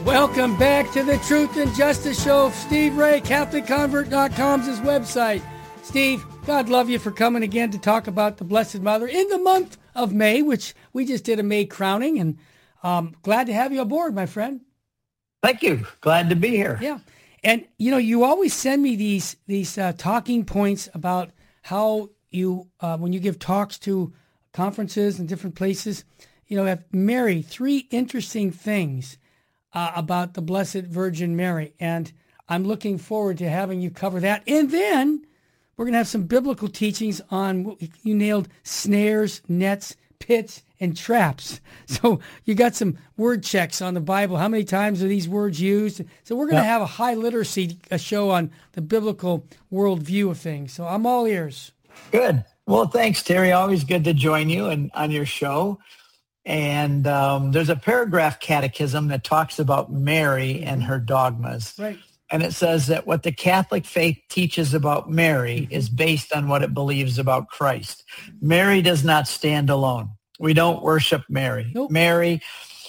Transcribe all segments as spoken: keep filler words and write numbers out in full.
Welcome back to the Truth and Justice Show. Steve Ray, Catholic Convert dot com is his website. Steve, God love you for coming again to talk about the Blessed Mother in the month of May, which we just did a May crowning, and um, glad to have you aboard, my friend. Thank you. Glad to be here. Yeah. And, you know, you always send me these these uh, talking points about how you, uh, when you give talks to conferences and different places, you know, have Mary, three interesting things uh, about the Blessed Virgin Mary. And I'm looking forward to having you cover that. And then we're going to have some biblical teachings on, you nailed, snares, nets, pits, and traps. So you got some word checks on the Bible. How many times are these words used? So we're going to yep. have a high literacy a show on the biblical worldview of things. So I'm all ears. Good. Well, thanks, Terry. Always good to join you and on your show. And um, there's a paragraph catechism that talks about Mary and her dogmas. Right. And it says that what the Catholic faith teaches about Mary Mm-hmm. is based on what it believes about Christ. Mary does not stand alone. We don't worship Mary. Nope. Mary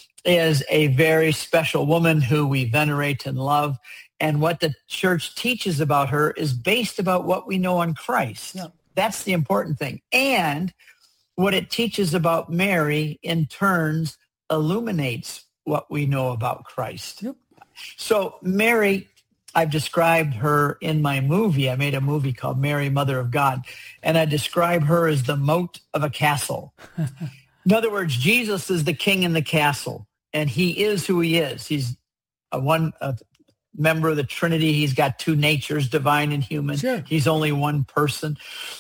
is a very special woman who we venerate and love. And what the church teaches about her is based about what we know on Christ. Yep. That's the important thing. And what it teaches about Mary in turns illuminates what we know about Christ. Yep. So Mary, I've described her in my movie. I made a movie called Mary, Mother of God, and I describe her as the moat of a castle. In other words, Jesus is the king in the castle, and he is who he is. He's a one a member of the Trinity. He's got two natures, divine and human. Sure. He's only one person.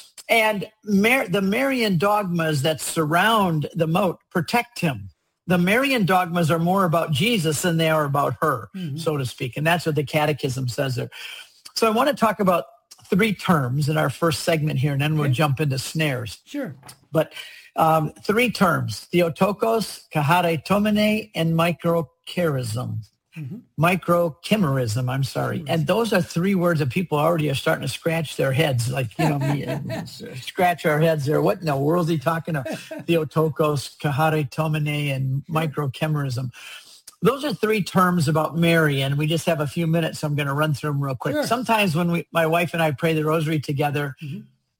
And Mar- the Marian dogmas that surround the moat protect him. The Marian dogmas are more about Jesus than they are about her, mm-hmm. so to speak. And that's what the catechism says there. So I want to talk about three terms in our first segment here, and then we'll okay. jump into snares. Sure. But um, three terms, Theotokos, Kaharitomene, and microcharism. Mm-hmm. Microchimerism, I'm sorry. Mm-hmm. And those are three words that people already are starting to scratch their heads, like, you know, me, scratch our heads there. What in the world is he talking about? Theotokos, Kaharitomene, and microchimerism. Those are three terms about Mary, and we just have a few minutes, so I'm going to run through them real quick. Sure. Sometimes when we, my wife and I pray the rosary together, mm-hmm.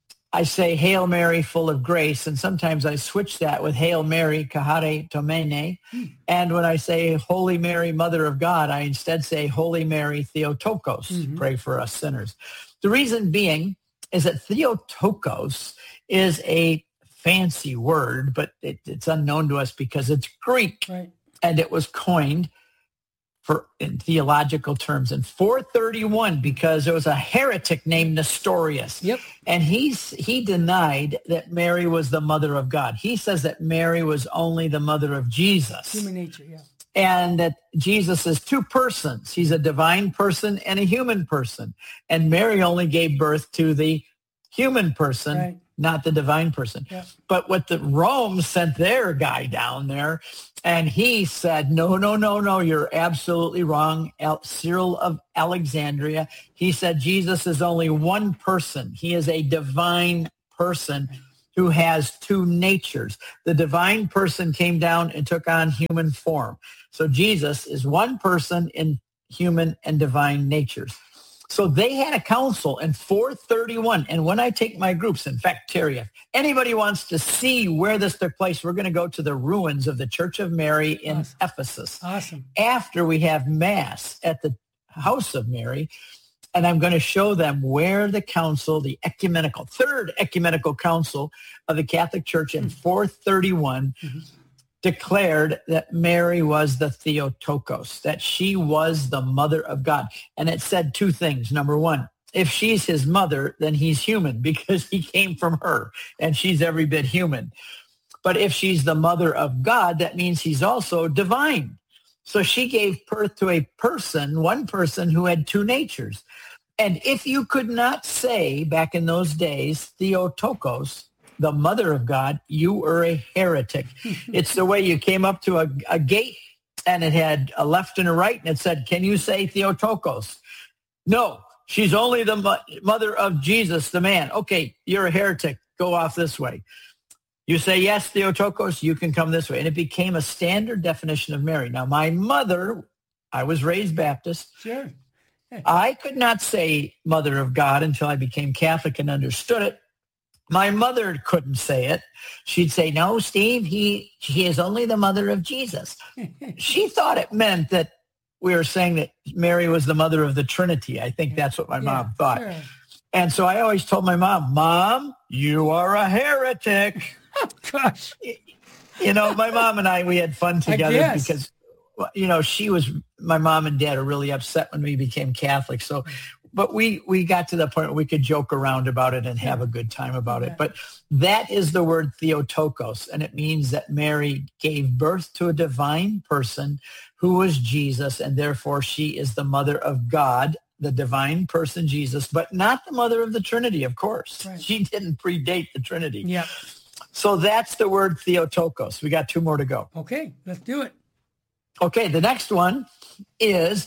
I say, Hail Mary, full of grace. And sometimes I switch that with Hail Mary, Kaharitomene. Mm. And when I say Holy Mary, Mother of God, I instead say Holy Mary, Theotokos, mm-hmm. pray for us sinners. The reason being is that Theotokos is a fancy word, but it, it's unknown to us because it's Greek. Right. And it was coined for in theological terms in four thirty-one because there was a heretic named Nestorius. Yep. And he's, he denied that Mary was the mother of God. He says that Mary was only the mother of Jesus. Human nature, yeah. And that Jesus is two persons. He's a divine person and a human person. And Mary only gave birth to the human person, right. not the divine person. Yep. But what the Rome sent their guy down there, and he said, no, no, no, no, you're absolutely wrong. Al- Cyril of Alexandria, he said Jesus is only one person. He is a divine person who has two natures. The divine person came down and took on human form. So Jesus is one person in human and divine natures. So they had a council in four thirty-one. And when I take my groups, in fact, Terry, if anybody wants to see where this took place, we're going to go to the ruins of the Church of Mary in awesome. Ephesus. Awesome. After we have Mass at the House of Mary. And I'm going to show them where the council, the ecumenical, third ecumenical council of the Catholic Church in mm-hmm. four thirty-one, mm-hmm. declared that Mary was the Theotokos, that she was the mother of God. And it said two things. Number one, if she's his mother, then he's human because he came from her and she's every bit human. But if she's the mother of God, that means he's also divine. So she gave birth to a person, one person who had two natures. And if you could not say back in those days, Theotokos, the mother of God, you were a heretic. It's the way you came up to a, a gate and it had a left and a right and it said, can you say Theotokos? No, she's only the mo- mother of Jesus, the man. Okay, you're a heretic. Go off this way. You say, yes, Theotokos, you can come this way. And it became a standard definition of Mary. Now, my mother I was raised Baptist. Sure. I could not say Mother of God until I became Catholic and understood it. My mother couldn't say it. She'd say, no, Steve, he, he is only the mother of Jesus. She thought it meant that we were saying that Mary was the mother of the Trinity. I think that's what my Yeah, mom thought. sure. And so I always told my mom, Mom, you are a heretic. Oh, gosh. You know, my mom and I, we had fun together guess. because, you know, she was, my mom and dad are really upset when we became Catholic. So, but we, we got to the point where we could joke around about it and have a good time about it. But that is the word Theotokos, and it means that Mary gave birth to a divine person who was Jesus, and therefore she is the mother of God, the divine person Jesus, but not the mother of the Trinity, of course. Right. She didn't predate the Trinity. Yeah. So that's the word Theotokos. We got two more to go. Okay, let's do it. Okay, the next one is,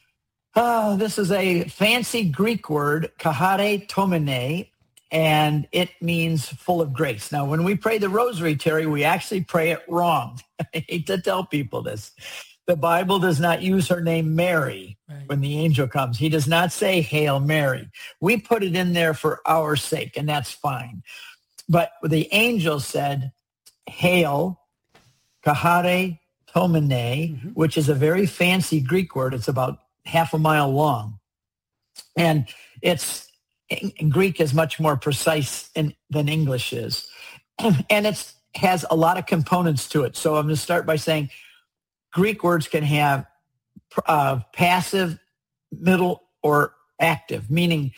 oh, this is a fancy Greek word, kahare tomene, and it means full of grace. Now, when we pray the rosary, Terry, we actually pray it wrong. I hate to tell people this. The Bible does not use her name Mary Right. when the angel comes. He does not say Hail Mary. We put it in there for our sake, and that's fine. But the angel said, Hail, kahare tomene, mm-hmm. which is a very fancy Greek word. It's about half a mile long. And it's in Greek is much more precise in, than English is. And it has a lot of components to it. So I'm going to start by saying Greek words can have uh, passive, middle, or active, meaning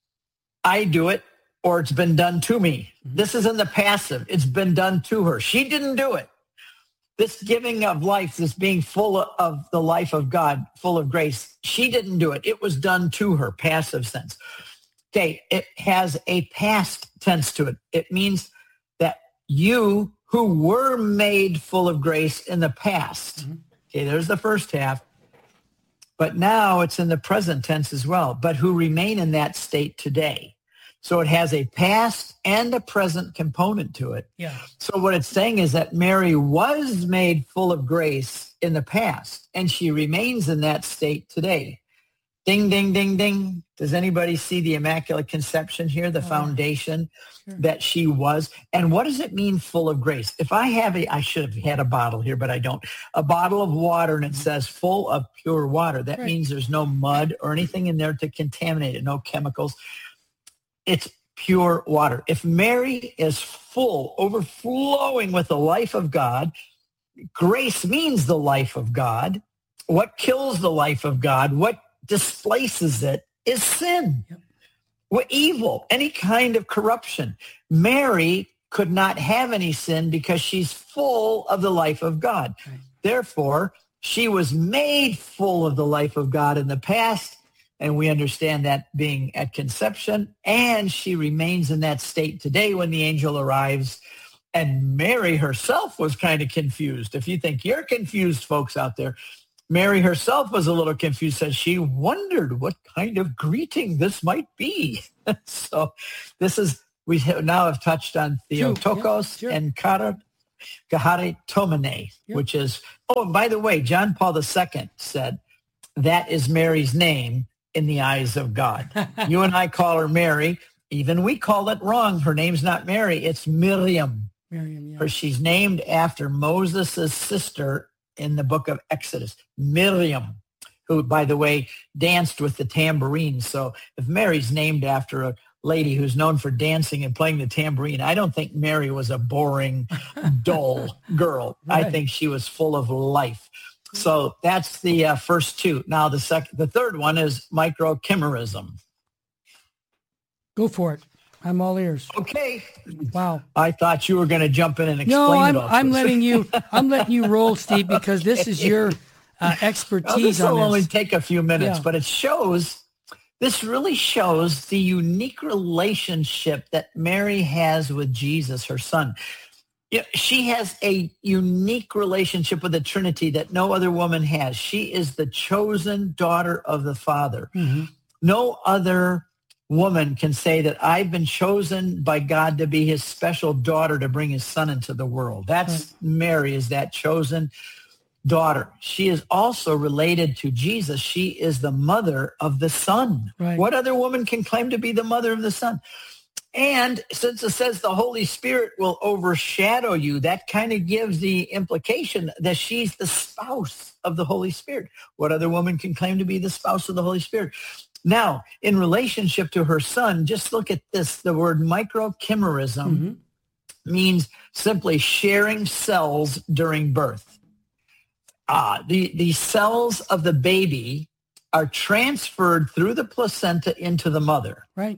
I do it or it's been done to me. Mm-hmm. This is in the passive. It's been done to her. She didn't do it. This giving of life, this being full of the life of God, full of grace, she didn't do it. It was done to her, passive sense. Okay, it has a past tense to it. It means that you who were made full of grace in the past. Mm-hmm. Okay, there's the first half. But now it's in the present tense as well, but who remain in that state today. So it has a past and a present component to it. Yeah. So what it's saying is that Mary was made full of grace in the past, and she remains in that state today. Ding, ding, ding, ding. Does anybody see the Immaculate Conception here, the oh, foundation sure. that she was? And what does it mean, full of grace? If I have a, I should have had a bottle here, but I don't. A bottle of water, and it says full of pure water. That right. means there's no mud or anything in there to contaminate it, no chemicals. It's pure water. If Mary is full, overflowing with the life of God, grace means the life of God. What kills the life of God, what displaces it, is sin. Yep. What evil, any kind of corruption. Mary could not have any sin because she's full of the life of God. Right. Therefore, she was made full of the life of God in the past, and we understand that being at conception, and she remains in that state today when the angel arrives. And Mary herself was kind of confused. If you think you're confused, folks out there, Mary herself was a little confused as she wondered what kind of greeting this might be. So this is, we now have touched on Theotokos yeah, sure. and kahare tomene, yeah. which is, oh, and by the way, John Paul the Second said, that is Mary's name in the eyes of God. You and I call her Mary. Even we call it wrong. Her name's not Mary. It's Miriam. Miriam, yeah. For she's named after Moses' sister in the book of Exodus, Miriam, who, by the way, danced with the tambourine. So if Mary's named after a lady who's known for dancing and playing the tambourine, I don't think Mary was a boring, dull girl. Right. I think she was full of life. So that's the uh, first two. Now the second, the third one is microchimerism. Go for it. I'm all ears. Okay. Wow. I thought you were going to jump in and explain no, I'm, it all. I'm letting you. I'm letting you roll, Steve, because this is your uh, expertise. Well, this on will this. only take a few minutes, yeah. but it shows. This really shows the unique relationship that Mary has with Jesus, her son. Yeah, she has a unique relationship with the Trinity that no other woman has. She is the chosen daughter of the Father. Mm-hmm. No other woman can say that I've been chosen by God to be his special daughter to bring his son into the world. That's right. Mary is that chosen daughter. She is also related to Jesus. She is the mother of the Son. Right. What other woman can claim to be the mother of the Son? And since it says the Holy Spirit will overshadow you, that kind of gives the implication that she's the spouse of the Holy Spirit. What other woman can claim to be the spouse of the Holy Spirit? Now, in relationship to her son, just look at this. The word microchimerism mm-hmm. means simply sharing cells during birth. Ah, the, the cells of the baby are transferred through the placenta into the mother. Right.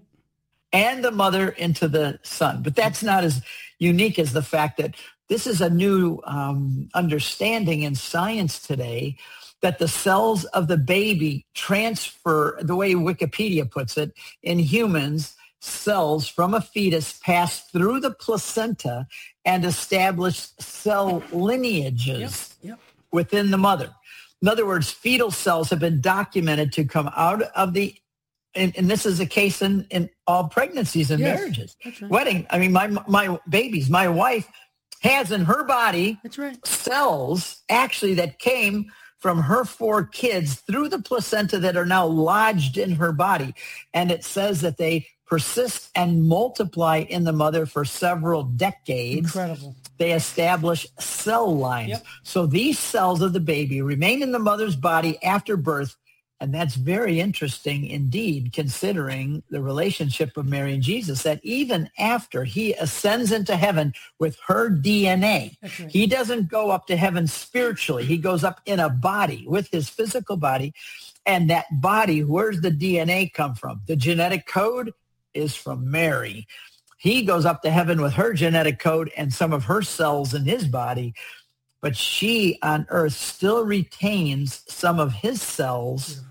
And the mother into the son. But that's not as unique as the fact that this is a new um, understanding in science today, that the cells of the baby transfer, the way Wikipedia puts it, in humans, cells from a fetus pass through the placenta and establish cell lineages yep, yep. within the mother. In other words, fetal cells have been documented to come out of the And, and this is a case in, in all pregnancies and yes, marriages. That's right. Wedding. I mean, my my babies, my wife has in her body that's right. cells actually that came from her four kids through the placenta that are now lodged in her body. And it says that they persist and multiply in the mother for several decades. Incredible. They establish cell lines. Yep. So these cells of the baby remain in the mother's body after birth. And that's very interesting indeed, considering the relationship of Mary and Jesus, that even after he ascends into heaven with her D N A, right. he doesn't go up to heaven spiritually. He goes up in a body with his physical body. And that body, where's the D N A come from? The genetic code is from Mary. He goes up to heaven with her genetic code and some of her cells in his body. But she on earth still retains some of his cells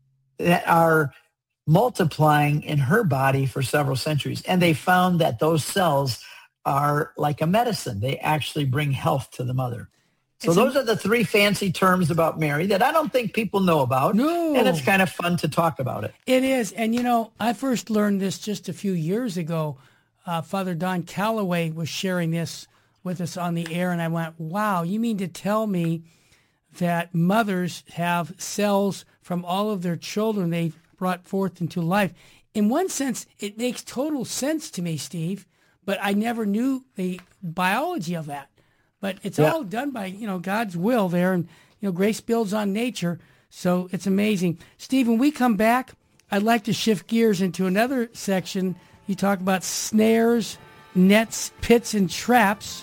that are multiplying in her body for several centuries. And they found that those cells are like a medicine. They actually bring health to the mother. So it's those a, are the three fancy terms about Mary that I don't think people know about. No. And it's kind of fun to talk about it. It is. And, you know, I first learned this just a few years ago. Uh, Father Don Calloway was sharing this with us on the air, and I went, wow, you mean to tell me that mothers have cells from all of their children they've brought forth into life? In one sense, it makes total sense to me, Steve, but I never knew the biology of that. But it's yeah. all done by, you know, God's will there, and, you know, grace builds on nature, so it's amazing. Steve, when we come back, I'd like to shift gears into another section. You talk about snares, nets, pits, and traps.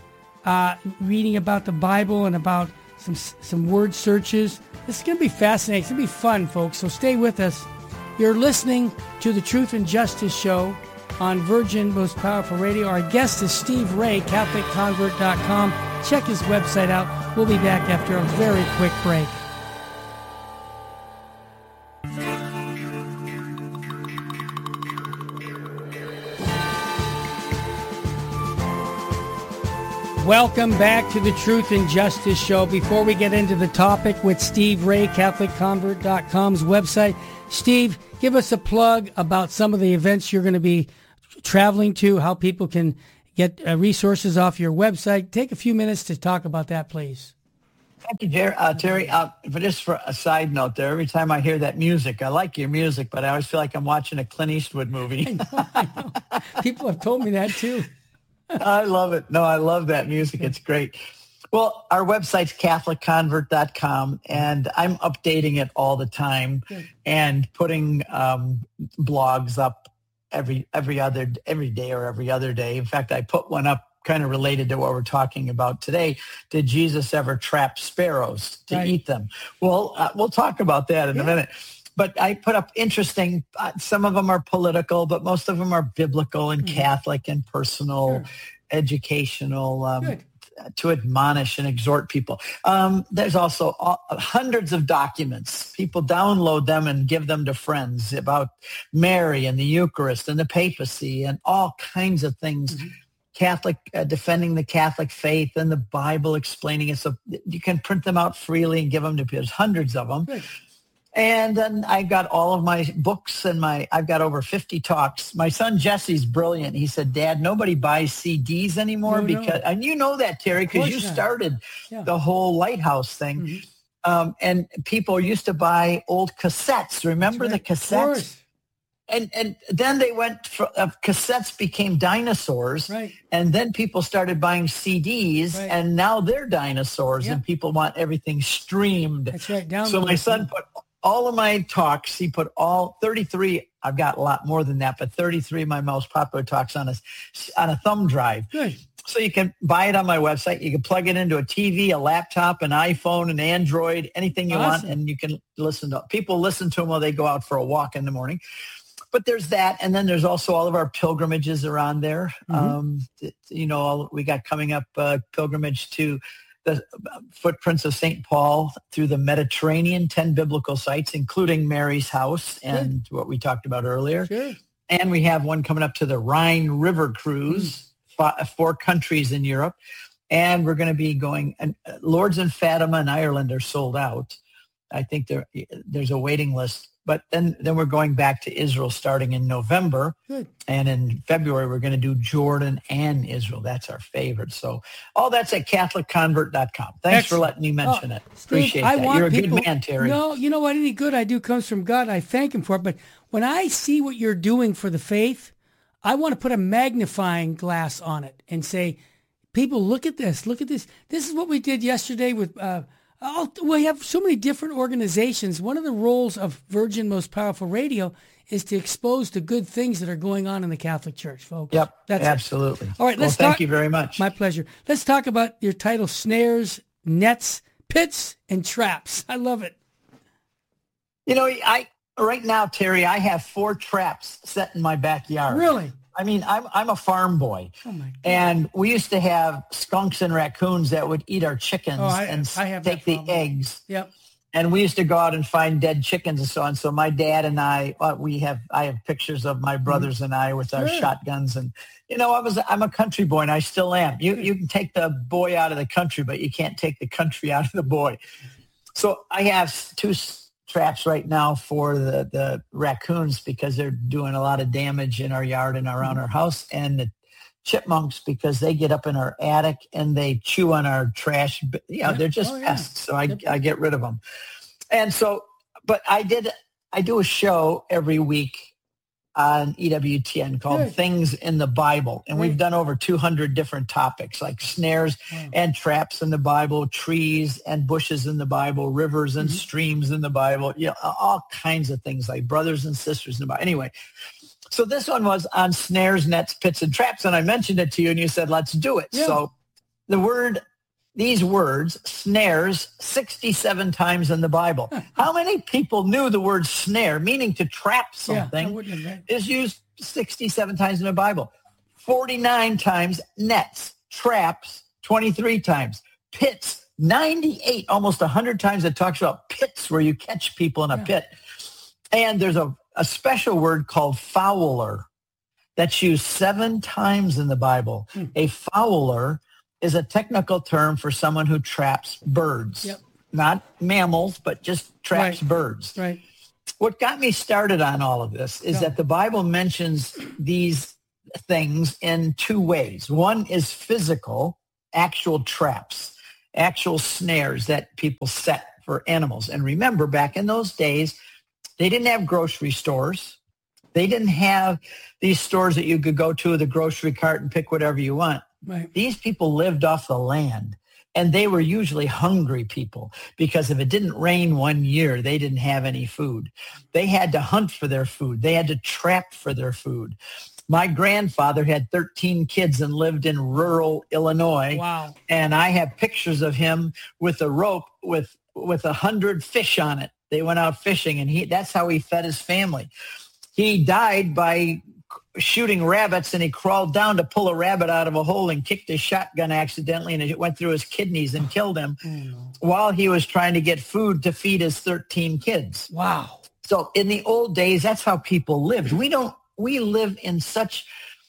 Uh, reading about the Bible and about some some word searches. This is going to be fascinating. It's going to be fun, folks, so stay with us. You're listening to the Truth and Justice Show on Virgin Most Powerful Radio. Our guest is Steve Ray, Catholic Convert dot com. Check his website out. We'll be back after a very quick break. Welcome back to the Truth and Justice Show. Before we get into the topic with Steve Ray, Catholic Convert dot com's website, Steve, give us a plug about some of the events you're going to be traveling to, how people can get uh, resources off your website. Take a few minutes to talk about that, please. Thank you, Jer- uh, Terry. Uh, but just for a side note there, every time I hear that music, I like your music, but I always feel like I'm watching a Clint Eastwood movie. I know, I know. People have told me that, too. I love it. No, I love that music. It's great. Well, our website's Catholic Convert dot com, and I'm updating it all the time and putting um, blogs up every every other every day or every other day. In fact, I put one up kind of related to what we're talking about today. Did Jesus ever trap sparrows to right. eat them? Well, uh, we'll talk about that in yeah. a minute. But I put up interesting, uh, some of them are political, but most of them are biblical and mm-hmm. Catholic and personal, sure. educational, um, to admonish and exhort people. Um, there's also all, hundreds of documents. People download them and give them to friends about Mary and the Eucharist and the papacy and all kinds of things. Mm-hmm. Catholic, uh, defending the Catholic faith and the Bible, explaining it. So you can print them out freely and give them to people. There's hundreds of them. Good. And then I got all of my books and my, I've got over fifty talks. My son Jesse's brilliant. He said, Dad, nobody buys C Ds anymore No, because, no. and you know that, Terry, because you not. started Yeah. the whole Lighthouse thing. Mm-hmm. Um, and people used to buy old cassettes. Remember Right. the Of cassettes? course. And and then they went, for, uh, cassettes became dinosaurs. Right. And then people started buying C Ds, Right. and now they're dinosaurs, Yep. and people want everything streamed. That's right. Download. So my son put all of my talks, he put all thirty-three, I've got a lot more than that, but thirty-three of my most popular talks on a, on a thumb drive. Good. So you can buy it on my website. You can plug it into a T V, a laptop, an iPhone, an Android, anything you Awesome. want, and you can listen to. People listen to them while they go out for a walk in the morning. But there's that, and then there's also all of our pilgrimages are on there. Mhm. Um, it- you know, all, we got coming up uh, pilgrimage to the footprints of Saint Paul through the Mediterranean, ten biblical sites, including Mary's house and what we talked about earlier. Sure. And we have one coming up to the Rhine River cruise, mm. f- four countries in Europe. And we're going to be going, and Lourdes and Fatima in Ireland are sold out. I think there there's a waiting list. But then, then we're going back to Israel starting in November. Good. And in February, we're going to do Jordan and Israel. That's our favorite. So all that's at Catholic Convert dot com. Thanks Excellent. for letting me mention Oh, it. Steve, Appreciate I that. want You're a people, good man, Terry. No, you know what? Any good I do comes from God. I thank him for it. But when I see what you're doing for the faith, I want to put a magnifying glass on it and say, people, look at this. Look at this. This is what we did yesterday with, uh, all, we have so many different organizations. One of the roles of Virgin Most Powerful Radio is to expose the good things that are going on in the Catholic Church, folks. Yep, That's it. absolutely. All right, well, let's thank talk- you very much. My pleasure. Let's talk about your title, Snares, Nets, Pits, and Traps. I love it. You know, I right now, Terry, I have four traps set in my backyard. Really? I mean, I'm I'm a farm boy. Oh, my God. And we used to have skunks and raccoons that would eat our chickens Oh, I- and I have take that the problem. eggs. Yep. And we used to go out and find dead chickens and so on. So my dad and I, uh, we have, I have pictures of my brothers and I with our Sure. shotguns. And, you know, I was, I'm a country boy and I still am. You, you can take the boy out of the country, but you can't take the country out of the boy. So I have two s- traps right now for the, the raccoons because they're doing a lot of damage in our yard and around our house, and the chipmunks because they get up in our attic and they chew on our trash. You know, Yeah. they're just Oh, yeah. pests. So I, Yep. I get rid of them. And so, but I did, I do a show every week on E W T N called Good. Things in the Bible. And Great. we've done over two hundred different topics like snares Wow. and traps in the Bible, trees and bushes in the Bible, rivers and Mhm. streams in the Bible, you know, all kinds of things like brothers and sisters in the Bible. Anyway, so this one was on snares, nets, pits, and traps. And I mentioned it to you and you said, let's do it. Yeah. So the word, these words, snares, sixty-seven times in the Bible. How many people knew the word snare, meaning to trap Yeah, something, I wouldn't have read. is used sixty-seven times in the Bible? forty-nine times nets, traps, twenty-three times, pits, ninety-eight, almost one hundred times it talks about pits where you catch people in a Yeah. pit. And there's a, a special word called fowler that's used seven times in the Bible. Hmm. A fowler is a technical term for someone who traps birds. Yep. Not mammals, but just traps Right. birds. Right. What got me started on all of this is Yeah. that the Bible mentions these things in two ways. One is physical, actual traps, actual snares that people set for animals. And remember, back in those days, they didn't have grocery stores. They didn't have these stores that you could go to with a grocery cart and pick whatever you want. Right. These people lived off the land, and they were usually hungry people because if it didn't rain one year, they didn't have any food. They had to hunt for their food. They had to trap for their food. My grandfather had thirteen kids and lived in rural Illinois. Wow. And I have pictures of him with a rope with with a hundred fish on it. They went out fishing, and he that's how he fed his family. He died by shooting rabbits, and he crawled down to pull a rabbit out of a hole and kicked his shotgun accidentally, and it went through his kidneys and killed him Mm. while he was trying to get food to feed his thirteen kids. Wow. So in the old days, that's how people lived. We don't, we live in such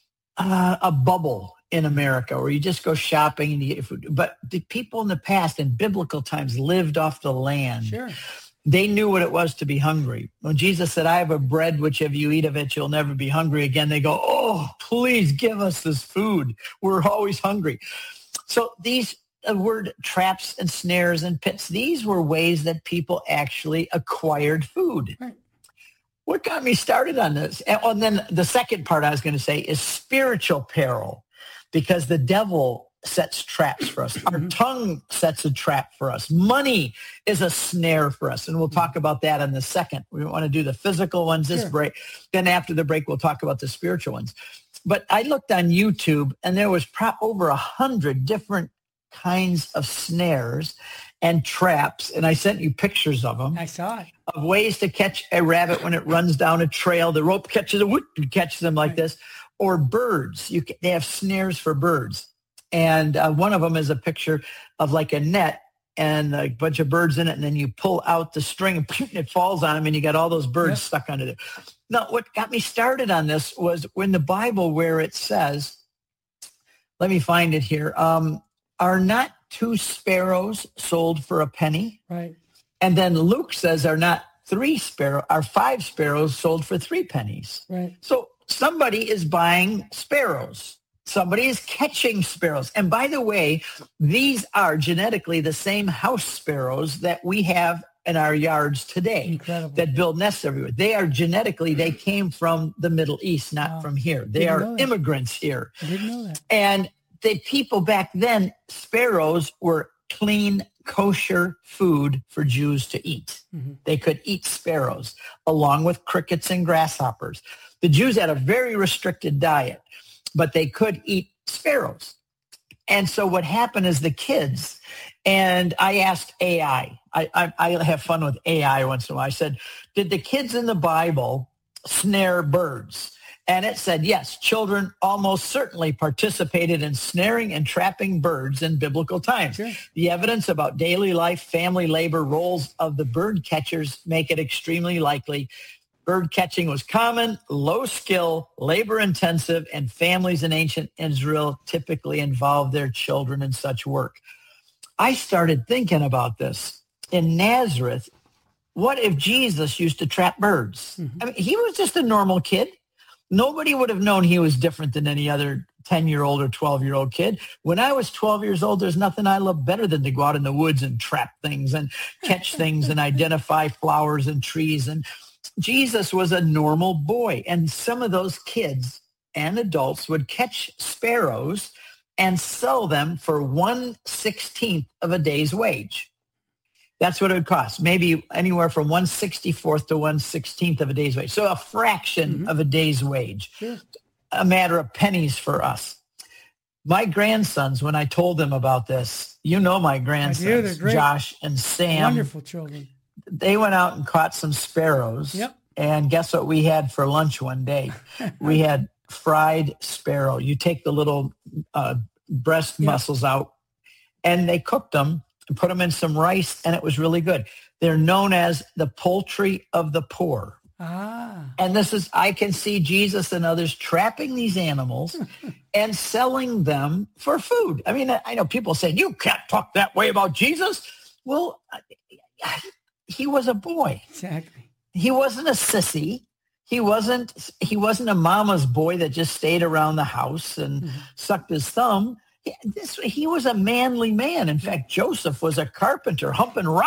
uh, a bubble in America where you just go shopping and you get food. But the people in the past in biblical times lived off the land. Sure. They knew what it was to be hungry. When Jesus said, I have a bread which if you eat of it, you'll never be hungry again, they go, oh, please give us this food. We're always hungry. So these uh, word traps and snares and pits, these were ways that people actually acquired food. Right. What got me started on this? And, and then the second part I was going to say is spiritual peril, because the devil sets traps for us. Our tongue sets a trap for us. Money is a snare for us. And we'll talk about that in the second. We want to do the physical ones this sure. break. Then after the break, we'll talk about the spiritual ones. But I looked on YouTube, and there was pro- over a hundred different kinds of snares and traps. And I sent you pictures of them. I saw it. Of ways to catch a rabbit when it runs down a trail. The rope catches it, whoop, catches them like right. this. Or birds. You can, they have snares for birds. And uh, one of them is a picture of like a net and a bunch of birds in it. And then you pull out the string and it falls on them and you got all those birds yep. stuck under there. Now, what got me started on this was when the Bible where it says, let me find it here, um, are not two sparrows sold for a penny? Right. And then Luke says, are not three sparrows, are five sparrows sold for three pennies? Right. So somebody is buying sparrows. Somebody is catching sparrows. And by the way, these are genetically the same house sparrows that we have in our yards today. Incredible. That build nests everywhere. They are genetically, they came from the Middle East, not wow. from here. They Didn't are immigrants here. I didn't know that. And the people back then, sparrows were clean, kosher food for Jews to eat. Mm-hmm. They could eat sparrows along with crickets and grasshoppers. The Jews had a very restricted diet, but they could eat sparrows. And so what happened is the kids, and I asked A I, I, I, I have fun with A I once in a while. I said, did the kids in the Bible snare birds? And it said, yes, children almost certainly participated in snaring and trapping birds in biblical times. Sure. The evidence about daily life, family labor, roles of the bird catchers make it extremely likely bird catching was common, low skill, labor intensive, and families in ancient Israel typically involved their children in such work. I started thinking about this. In Nazareth, what if Jesus used to trap birds? Mm-hmm. I mean, he was just a normal kid. Nobody would have known he was different than any other ten-year-old or twelve-year-old kid. When I was twelve years old, there's nothing I love better than to go out in the woods and trap things and catch things and identify flowers and trees. And Jesus was a normal boy. And some of those kids and adults would catch sparrows and sell them for one sixteenth of a day's wage. That's what it would cost. Maybe anywhere from one sixty-fourth to one sixteenth of a day's wage. So a fraction mm-hmm. of a day's wage. Sure. A matter of pennies for us. My grandsons, when I told them about this, you know my grandsons, Josh and Sam. Wonderful children. They went out and caught some sparrows. Yep. And guess what we had for lunch one day? We had fried sparrow. You take the little uh, breast yep. muscles out, and they cooked them and put them in some rice, and it was really good. They're known as the poultry of the poor. Ah. And this is, I can see Jesus and others trapping these animals and selling them for food. I mean, I know people saying, you can't talk that way about Jesus. Well, he was a boy. Exactly. He wasn't a sissy. He wasn't, he wasn't a mama's boy that just stayed around the house and mm-hmm. sucked his thumb. This, he was a manly man. In fact, Joseph was a carpenter, humping rocks.